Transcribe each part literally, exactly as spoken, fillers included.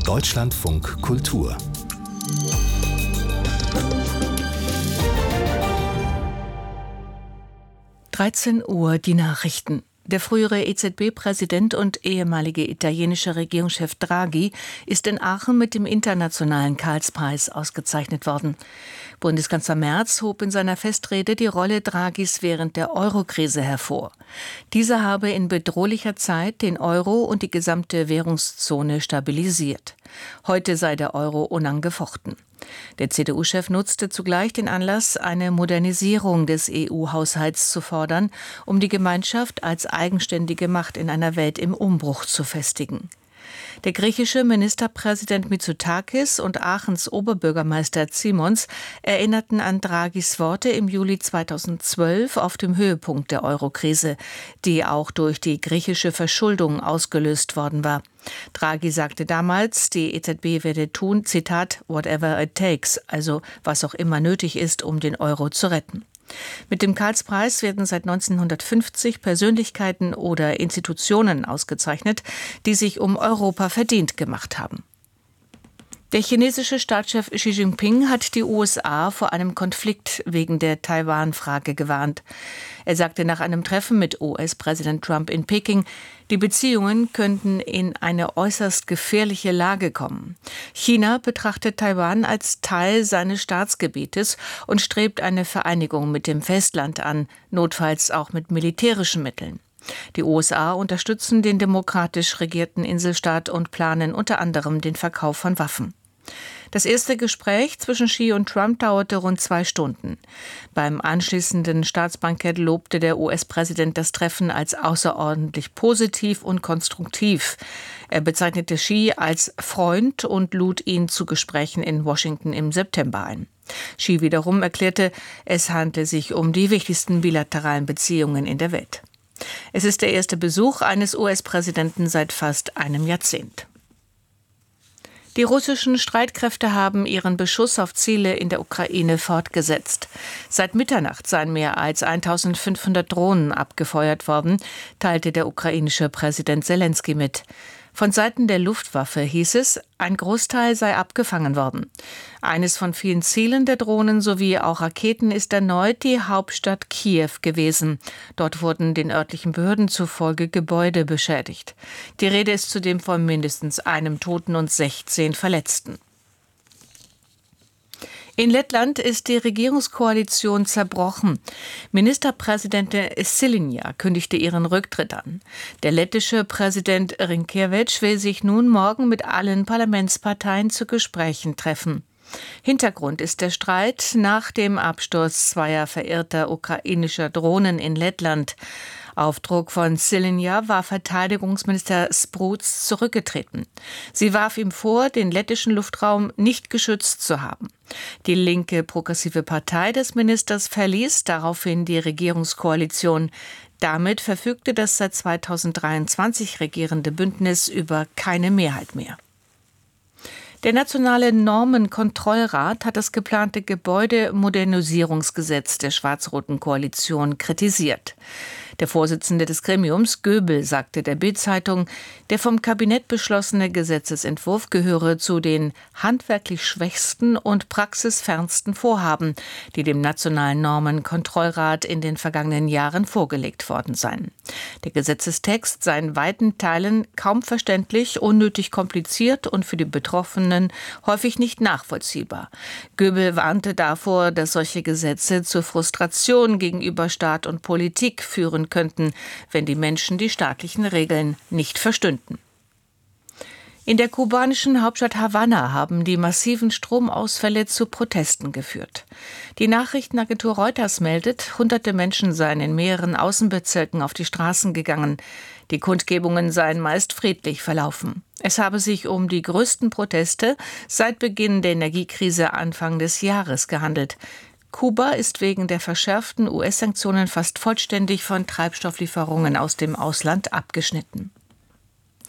Deutschlandfunk Kultur. dreizehn Uhr die Nachrichten. Der frühere E Z B-Präsident und ehemalige italienische Regierungschef Draghi ist in Aachen mit dem Internationalen Karlspreis ausgezeichnet worden. Bundeskanzler Merz hob in seiner Festrede die Rolle Draghis während der Euro-Krise hervor. Dieser habe in bedrohlicher Zeit den Euro und die gesamte Währungszone stabilisiert. Heute sei der Euro unangefochten. Der C D U-Chef nutzte zugleich den Anlass, eine Modernisierung des E U-Haushalts zu fordern, um die Gemeinschaft als eigenständige Macht in einer Welt im Umbruch zu festigen. Der griechische Ministerpräsident Mitsotakis und Aachens Oberbürgermeister Simons erinnerten an Draghis Worte im Juli zweitausendzwölf auf dem Höhepunkt der Euro-Krise, die auch durch die griechische Verschuldung ausgelöst worden war. Draghi sagte damals, die E Z B werde tun, Zitat, whatever it takes, also was auch immer nötig ist, um den Euro zu retten. Mit dem Karlspreis werden seit neunzehnhundertfünfzig Persönlichkeiten oder Institutionen ausgezeichnet, die sich um Europa verdient gemacht haben. Der chinesische Staatschef Xi Jinping hat die U S A vor einem Konflikt wegen der Taiwan-Frage gewarnt. Er sagte nach einem Treffen mit U S-Präsident Trump in Peking, die Beziehungen könnten in eine äußerst gefährliche Lage kommen. China betrachtet Taiwan als Teil seines Staatsgebietes und strebt eine Vereinigung mit dem Festland an, notfalls auch mit militärischen Mitteln. Die U S A unterstützen den demokratisch regierten Inselstaat und planen unter anderem den Verkauf von Waffen. Das erste Gespräch zwischen Xi und Trump dauerte rund zwei Stunden. Beim anschließenden Staatsbankett lobte der U S-Präsident das Treffen als außerordentlich positiv und konstruktiv. Er bezeichnete Xi als Freund und lud ihn zu Gesprächen in Washington im September ein. Xi wiederum erklärte, es handle sich um die wichtigsten bilateralen Beziehungen in der Welt. Es ist der erste Besuch eines U S-Präsidenten seit fast einem Jahrzehnt. Die russischen Streitkräfte haben ihren Beschuss auf Ziele in der Ukraine fortgesetzt. Seit Mitternacht seien mehr als eintausendfünfhundert Drohnen abgefeuert worden, teilte der ukrainische Präsident Selenskyj mit. Von Seiten der Luftwaffe hieß es, ein Großteil sei abgefangen worden. Eines von vielen Zielen der Drohnen sowie auch Raketen ist erneut die Hauptstadt Kiew gewesen. Dort wurden den örtlichen Behörden zufolge Gebäude beschädigt. Die Rede ist zudem von mindestens einem Toten und sechzehn Verletzten. In Lettland ist die Regierungskoalition zerbrochen. Ministerpräsidentin Šilinja kündigte ihren Rücktritt an. Der lettische Präsident Rinkevič will sich nun morgen mit allen Parlamentsparteien zu Gesprächen treffen. Hintergrund ist der Streit nach dem Absturz zweier verirrter ukrainischer Drohnen in Lettland. Auf Druck von Šilinja war Verteidigungsminister Spruds zurückgetreten. Sie warf ihm vor, den lettischen Luftraum nicht geschützt zu haben. Die linke progressive Partei des Ministers verließ daraufhin die Regierungskoalition. Damit verfügte das seit zweitausenddreiundzwanzig regierende Bündnis über keine Mehrheit mehr. Der Nationale Normenkontrollrat hat das geplante Gebäudemodernisierungsgesetz der schwarz-roten Koalition kritisiert. Der Vorsitzende des Gremiums, Göbel, sagte der Bild-Zeitung, der vom Kabinett beschlossene Gesetzesentwurf gehöre zu den handwerklich schwächsten und praxisfernsten Vorhaben, die dem Nationalen Normenkontrollrat in den vergangenen Jahren vorgelegt worden seien. Der Gesetzestext sei in weiten Teilen kaum verständlich, unnötig kompliziert und für die Betroffenen häufig nicht nachvollziehbar. Göbel warnte davor, dass solche Gesetze zur Frustration gegenüber Staat und Politik führen könnten, wenn die Menschen die staatlichen Regeln nicht verstünden. In der kubanischen Hauptstadt Havanna haben die massiven Stromausfälle zu Protesten geführt. Die Nachrichtenagentur Reuters meldet, hunderte Menschen seien in mehreren Außenbezirken auf die Straßen gegangen. Die Kundgebungen seien meist friedlich verlaufen. Es habe sich um die größten Proteste seit Beginn der Energiekrise Anfang des Jahres gehandelt. Kuba ist wegen der verschärften U S-Sanktionen fast vollständig von Treibstofflieferungen aus dem Ausland abgeschnitten.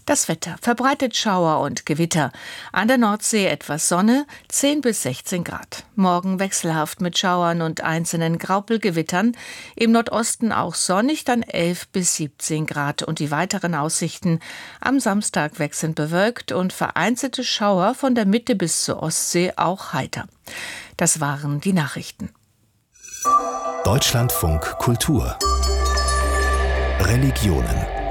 Das Wetter: verbreitet Schauer und Gewitter. An der Nordsee etwas Sonne, zehn bis sechzehn Grad. Morgen wechselhaft mit Schauern und einzelnen Graupelgewittern. Im Nordosten auch sonnig, dann elf bis siebzehn Grad. Und die weiteren Aussichten: am Samstag wechselnd bewölkt und vereinzelte Schauer, von der Mitte bis zur Ostsee auch heiter. Das waren die Nachrichten. Deutschlandfunk Kultur Religionen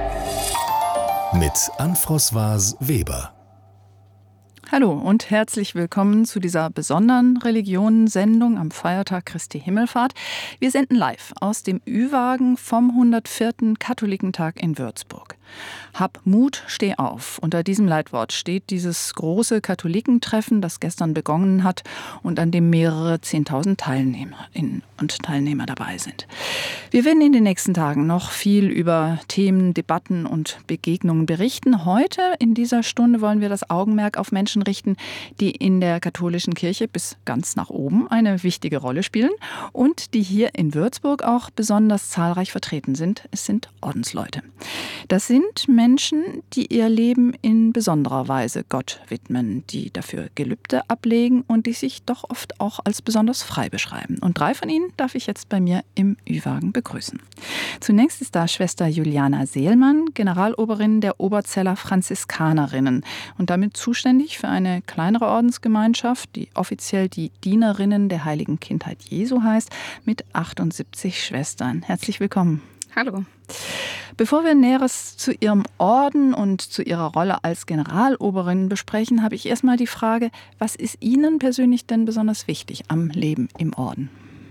mit Anne-Françoise Weber. Hallo und herzlich willkommen zu dieser besonderen Religionensendung am Feiertag Christi Himmelfahrt. Wir senden live aus dem Ü-Wagen vom hundertvierten Katholikentag in Würzburg. Hab Mut, steh auf. Unter diesem Leitwort steht dieses große Katholikentreffen, das gestern begonnen hat und an dem mehrere Zehntausend Teilnehmerinnen und Teilnehmer dabei sind. Wir werden in den nächsten Tagen noch viel über Themen, Debatten und Begegnungen berichten. Heute in dieser Stunde wollen wir das Augenmerk auf Menschen richten, die in der katholischen Kirche bis ganz nach oben eine wichtige Rolle spielen und die hier in Würzburg auch besonders zahlreich vertreten sind. Es sind Ordensleute. Das sind Menschen, die ihr Leben in besonderer Weise Gott widmen, die dafür Gelübde ablegen und die sich doch oft auch als besonders frei beschreiben. Und drei von ihnen darf ich jetzt bei mir im Ü-Wagen begrüßen. Zunächst ist da Schwester Juliana Seelmann, Generaloberin der Oberzeller Franziskanerinnen und damit zuständig für eine kleinere Ordensgemeinschaft, die offiziell die Dienerinnen der Heiligen Kindheit Jesu heißt, mit achtundsiebzig Schwestern. Herzlich willkommen. Hallo. Bevor wir Näheres zu Ihrem Orden und zu Ihrer Rolle als Generaloberin besprechen, habe ich erstmal die Frage, was ist Ihnen persönlich denn besonders wichtig am Leben im Orden?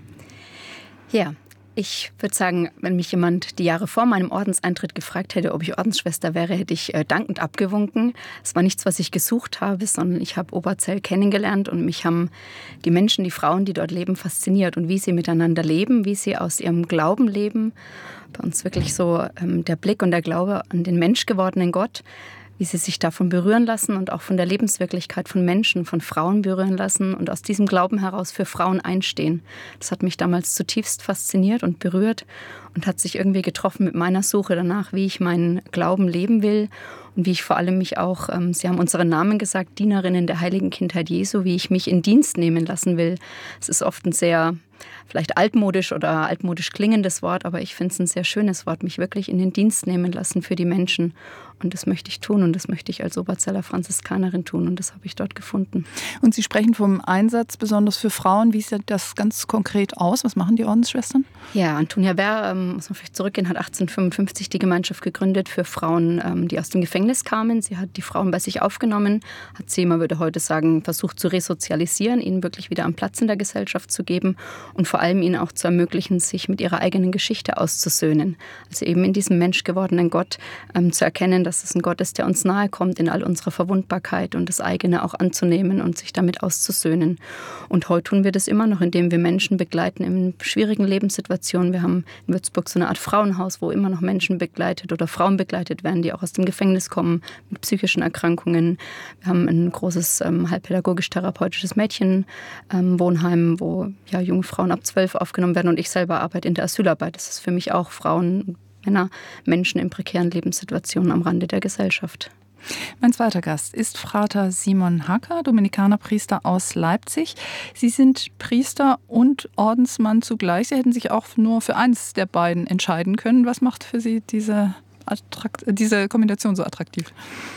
Ja, ich würde sagen, wenn mich jemand die Jahre vor meinem Ordenseintritt gefragt hätte, ob ich Ordensschwester wäre, hätte ich äh, dankend abgewunken. Es war nichts, was ich gesucht habe, sondern ich habe Oberzell kennengelernt und mich haben die Menschen, die Frauen, die dort leben, fasziniert und wie sie miteinander leben, wie sie aus ihrem Glauben leben. Bei uns wirklich so ähm, der Blick und der Glaube an den menschgewordenen Gott, wie sie sich davon berühren lassen und auch von der Lebenswirklichkeit von Menschen, von Frauen berühren lassen und aus diesem Glauben heraus für Frauen einstehen. Das hat mich damals zutiefst fasziniert und berührt und hat sich irgendwie getroffen mit meiner Suche danach, wie ich meinen Glauben leben will und wie ich vor allem mich auch, ähm, Sie haben unseren Namen gesagt, Dienerinnen der Heiligen Kindheit Jesu, wie ich mich in Dienst nehmen lassen will. Es ist oft ein sehr vielleicht altmodisch oder altmodisch klingendes Wort, aber ich finde es ein sehr schönes Wort, mich wirklich in den Dienst nehmen lassen für die Menschen. Und das möchte ich tun und das möchte ich als Oberzeller Franziskanerin tun und das habe ich dort gefunden. Und Sie sprechen vom Einsatz besonders für Frauen. Wie sieht das ganz konkret aus? Was machen die Ordensschwestern? Ja, Antonia Bär, ähm, muss man vielleicht zurückgehen, hat achtzehnhundertfünfundfünfzig die Gemeinschaft gegründet für Frauen, ähm, die aus dem Gefängnis kamen. Sie hat die Frauen bei sich aufgenommen, hat sie, man würde heute sagen, versucht zu resozialisieren, ihnen wirklich wieder einen Platz in der Gesellschaft zu geben und vor allem ihnen auch zu ermöglichen, sich mit ihrer eigenen Geschichte auszusöhnen. Also eben in diesem menschgewordenen Gott ähm, zu erkennen, dass es ein Gott ist, der uns nahe kommt in all unserer Verwundbarkeit und das eigene auch anzunehmen und sich damit auszusöhnen. Und heute tun wir das immer noch, indem wir Menschen begleiten in schwierigen Lebenssituationen. Wir haben in Würzburg so eine Art Frauenhaus, wo immer noch Menschen begleitet oder Frauen begleitet werden, die auch aus dem Gefängnis kommen mit psychischen Erkrankungen. Wir haben ein großes ähm, halbpädagogisch-therapeutisches Mädchenwohnheim, ähm, wo ja, junge Frauen ab zwölf aufgenommen werden und ich selber arbeite in der Asylarbeit. Das ist für mich auch Frauen, Männer, Menschen in prekären Lebenssituationen am Rande der Gesellschaft. Mein zweiter Gast ist Frater Simon Hacker, Dominikanerpriester aus Leipzig. Sie sind Priester und Ordensmann zugleich. Sie hätten sich auch nur für eins der beiden entscheiden können. Was macht für Sie diese, Attrakt- diese Kombination so attraktiv?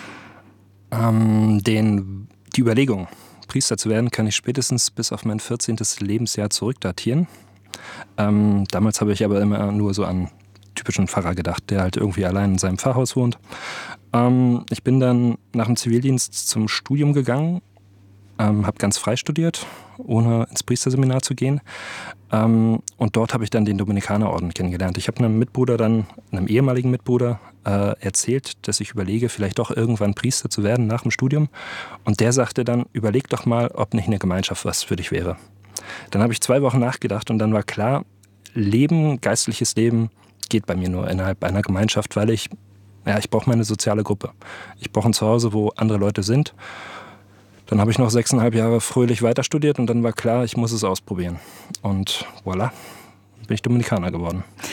Ähm, den, die Überlegung, Priester zu werden, kann ich spätestens bis auf mein vierzehnten Lebensjahr zurückdatieren. Ähm, damals habe ich aber immer nur so an typischen Pfarrer gedacht, der halt irgendwie allein in seinem Pfarrhaus wohnt. Ähm, ich bin dann nach dem Zivildienst zum Studium gegangen, ähm, habe ganz frei studiert, ohne ins Priesterseminar zu gehen. Ähm, und dort habe ich dann den Dominikanerorden kennengelernt. Ich habe einem Mitbruder dann, einem ehemaligen Mitbruder, äh, erzählt, dass ich überlege, vielleicht doch irgendwann Priester zu werden nach dem Studium. Und der sagte dann, überleg doch mal, ob nicht eine Gemeinschaft was für dich wäre. Dann habe ich zwei Wochen nachgedacht und dann war klar, Leben, geistliches Leben, geht bei mir nur innerhalb einer Gemeinschaft, weil ich, ja, ich brauche meine soziale Gruppe. Ich brauche ein Zuhause, wo andere Leute sind. Dann habe ich noch sechseinhalb Jahre fröhlich weiter studiert und dann war klar, ich muss es ausprobieren. Und voilà, bin ich Dominikaner geworden.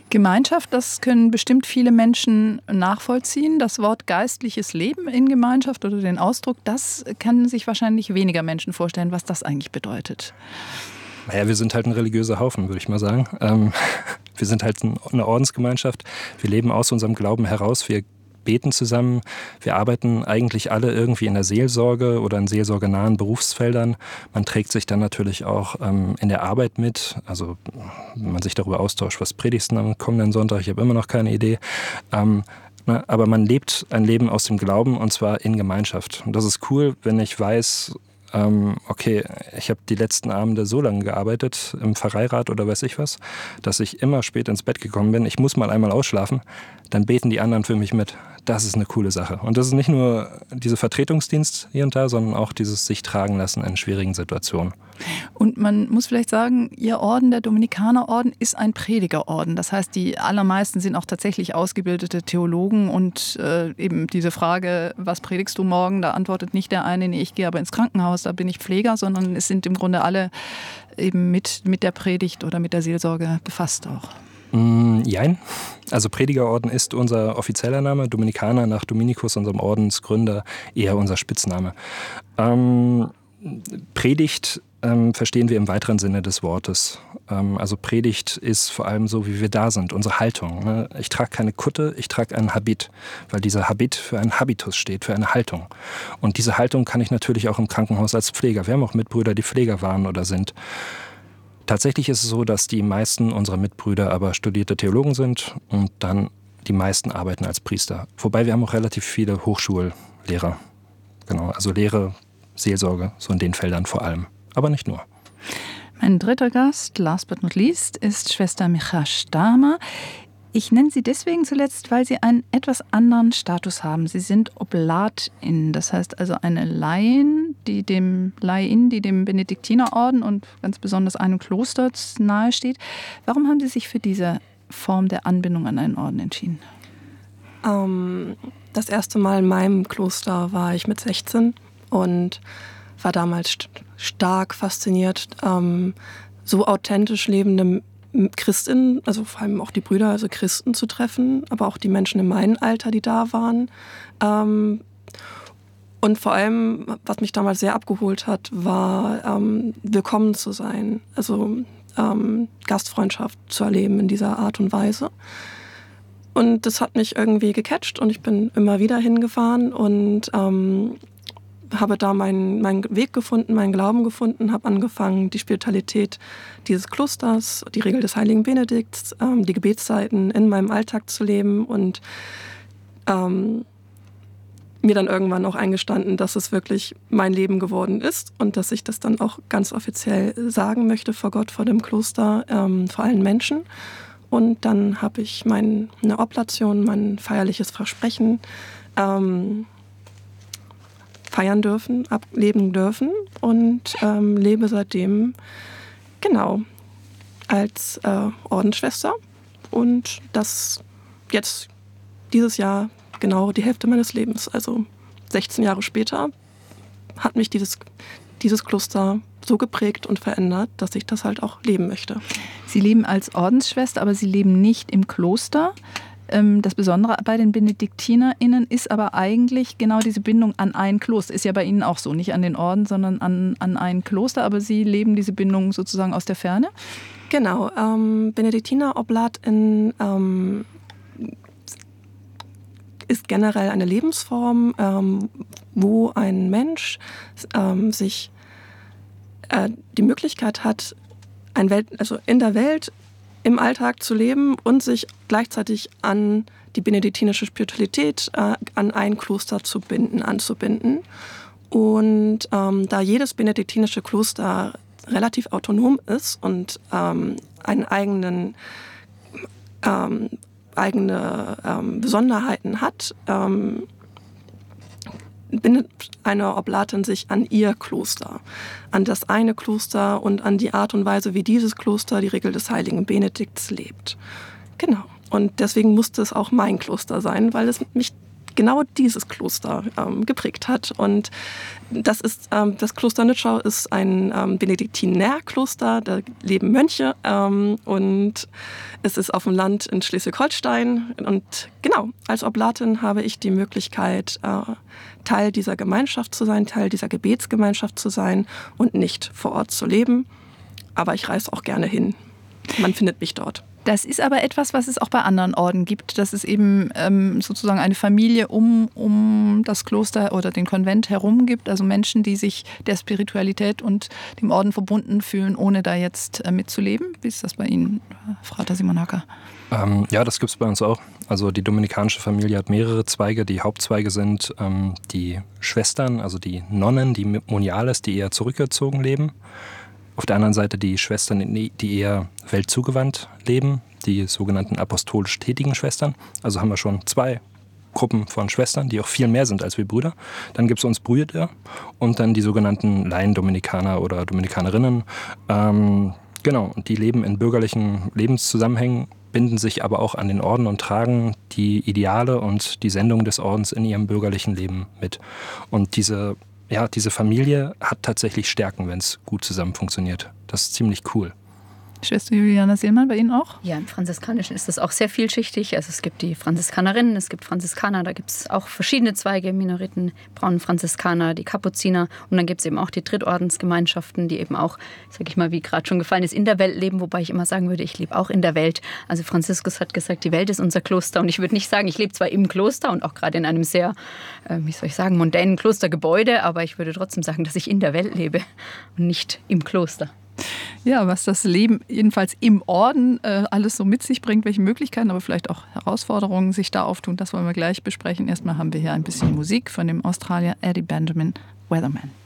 Gemeinschaft, das können bestimmt viele Menschen nachvollziehen. Das Wort geistliches Leben in Gemeinschaft oder den Ausdruck, das kann sich wahrscheinlich weniger Menschen vorstellen, was das eigentlich bedeutet. Naja, wir sind halt ein religiöser Haufen, würde ich mal sagen. Ähm, wir sind halt eine Ordensgemeinschaft. Wir leben aus unserem Glauben heraus. Wir beten zusammen. Wir arbeiten eigentlich alle irgendwie in der Seelsorge oder in seelsorgenahen Berufsfeldern. Man trägt sich dann natürlich auch ähm, in der Arbeit mit. Also wenn man sich darüber austauscht, was predigst du am kommenden Sonntag? Ich habe immer noch keine Idee. Ähm, ne, aber man lebt ein Leben aus dem Glauben und zwar in Gemeinschaft. Und das ist cool, wenn ich weiß, okay, ich habe die letzten Abende so lange gearbeitet im Pfarreirat oder weiß ich was, dass ich immer spät ins Bett gekommen bin. Ich muss mal einmal ausschlafen, dann beten die anderen für mich mit. Das ist eine coole Sache. Und das ist nicht nur dieser Vertretungsdienst hier und da, sondern auch dieses sich tragen lassen in schwierigen Situationen. Und man muss vielleicht sagen, Ihr Orden, der Dominikanerorden, ist ein Predigerorden. Das heißt, die allermeisten sind auch tatsächlich ausgebildete Theologen und äh, eben diese Frage, was predigst du morgen, da antwortet nicht der eine, nee, ich gehe aber ins Krankenhaus, da bin ich Pfleger, sondern es sind im Grunde alle eben mit, mit der Predigt oder mit der Seelsorge befasst auch. Mm, jein. Also Predigerorden ist unser offizieller Name, Dominikaner nach Dominikus, unserem Ordensgründer, eher unser Spitzname. Ähm, Predigt ähm, verstehen wir im weiteren Sinne des Wortes. Ähm, also Predigt ist vor allem so, wie wir da sind, unsere Haltung. Ne? Ich trage keine Kutte, ich trage einen Habit, weil dieser Habit für einen Habitus steht, für eine Haltung. Und diese Haltung kann ich natürlich auch im Krankenhaus als Pfleger. Wir haben auch Mitbrüder, die Pfleger waren oder sind. Tatsächlich ist es so, dass die meisten unserer Mitbrüder aber studierte Theologen sind und dann die meisten arbeiten als Priester. Wobei wir haben auch relativ viele Hochschullehrer. Genau, also Lehre, Seelsorge, so in den Feldern vor allem. Aber nicht nur. Mein dritter Gast, last but not least, ist Schwester Micha Stamer. Ich nenne Sie deswegen zuletzt, weil Sie einen etwas anderen Status haben. Sie sind Oblatin, das heißt also eine Laien, die dem Laien, die dem Benediktinerorden und ganz besonders einem Kloster nahesteht. Warum haben Sie sich für diese Form der Anbindung an einen Orden entschieden? Ähm, das erste Mal in meinem Kloster war ich mit sechzehn und war damals st- stark fasziniert, ähm, so authentisch lebende Christinnen, also vor allem auch die Brüder, also Christen zu treffen, aber auch die Menschen in meinem Alter, die da waren. Ähm, und vor allem, was mich damals sehr abgeholt hat, war ähm, willkommen zu sein, also ähm, Gastfreundschaft zu erleben in dieser Art und Weise. Und das hat mich irgendwie gecatcht und ich bin immer wieder hingefahren und ähm, habe da meinen, meinen Weg gefunden, meinen Glauben gefunden, habe angefangen, die Spiritualität dieses Klosters, die Regel des Heiligen Benedikts, ähm, die Gebetszeiten in meinem Alltag zu leben und ähm, mir dann irgendwann auch eingestanden, dass es wirklich mein Leben geworden ist und dass ich das dann auch ganz offiziell sagen möchte vor Gott, vor dem Kloster, ähm, vor allen Menschen. Und dann habe ich meine Oblation, mein feierliches Versprechen ähm, feiern dürfen, ableben dürfen und ähm, lebe seitdem genau als äh, Ordensschwester und das jetzt dieses Jahr genau die Hälfte meines Lebens, also sechzehn Jahre später, hat mich dieses, dieses Kloster so geprägt und verändert, dass ich das halt auch leben möchte. Sie leben als Ordensschwester, aber Sie leben nicht im Kloster. Das Besondere bei den BenediktinerInnen ist aber eigentlich genau diese Bindung an ein Kloster. Ist ja bei Ihnen auch so, nicht an den Orden, sondern an, an ein Kloster. Aber Sie leben diese Bindung sozusagen aus der Ferne? Genau. Ähm, Benediktineroblatin ähm, ist generell eine Lebensform, ähm, wo ein Mensch ähm, sich äh, die Möglichkeit hat, ein Welt, also in der Welt im Alltag zu leben und sich gleichzeitig an die benediktinische Spiritualität, äh, an ein Kloster zu binden, anzubinden. Und ähm, da jedes benediktinische Kloster relativ autonom ist und ähm, einen eigenen, ähm, eigene ähm, Besonderheiten hat, ähm, bindet eine Oblatin sich an ihr Kloster, an das eine Kloster und an die Art und Weise, wie dieses Kloster die Regel des Heiligen Benedikts lebt. Genau. Und deswegen musste es auch mein Kloster sein, weil es mich genau dieses Kloster ähm, geprägt hat. Und das ist ähm, das Kloster Nützschau ist ein ähm, Benediktinärkloster, da leben Mönche ähm, und es ist auf dem Land in Schleswig-Holstein. Und genau, als Oblatin habe ich die Möglichkeit, äh, Teil dieser Gemeinschaft zu sein, Teil dieser Gebetsgemeinschaft zu sein und nicht vor Ort zu leben. Aber ich reise auch gerne hin. Man findet mich dort. Das ist aber etwas, was es auch bei anderen Orden gibt, dass es eben ähm, sozusagen eine Familie um, um das Kloster oder den Konvent herum gibt, also Menschen, die sich der Spiritualität und dem Orden verbunden fühlen, ohne da jetzt äh, mitzuleben. Wie ist das bei Ihnen, Frater Simon Hacker? Ähm, ja, das gibt es bei uns auch. Also die dominikanische Familie hat mehrere Zweige. Die Hauptzweige sind ähm, die Schwestern, also die Nonnen, die Moniales, die eher zurückgezogen leben. Auf der anderen Seite die Schwestern, die eher weltzugewandt leben, die sogenannten apostolisch tätigen Schwestern. Also haben wir schon zwei Gruppen von Schwestern, die auch viel mehr sind als wir Brüder. Dann gibt es uns Brüder und dann die sogenannten Laien-Dominikaner oder Dominikanerinnen. Ähm, genau, und die leben in bürgerlichen Lebenszusammenhängen, binden sich aber auch an den Orden und tragen die Ideale und die Sendung des Ordens in ihrem bürgerlichen Leben mit. Und diese Ja, diese Familie hat tatsächlich Stärken, wenn es gut zusammen funktioniert. Das ist ziemlich cool. Schwester Juliana Seelmann, bei Ihnen auch? Ja, im Franziskanischen ist das auch sehr vielschichtig. Also es gibt die Franziskanerinnen, es gibt Franziskaner, da gibt es auch verschiedene Zweige, Minoriten, braunen Franziskaner, die Kapuziner und dann gibt es eben auch die Drittordensgemeinschaften, die eben auch, sag ich mal, wie gerade schon gefallen ist, in der Welt leben, wobei ich immer sagen würde, ich lebe auch in der Welt. Also Franziskus hat gesagt, die Welt ist unser Kloster und ich würde nicht sagen, ich lebe zwar im Kloster und auch gerade in einem sehr, äh, wie soll ich sagen, mondänen Klostergebäude, aber ich würde trotzdem sagen, dass ich in der Welt lebe und nicht im Kloster. Ja, was das Leben jedenfalls im Orden äh, alles so mit sich bringt, welche Möglichkeiten, aber vielleicht auch Herausforderungen sich da auftun, das wollen wir gleich besprechen. Erstmal haben wir hier ein bisschen Musik von dem Australier Eddie Benjamin, Weatherman.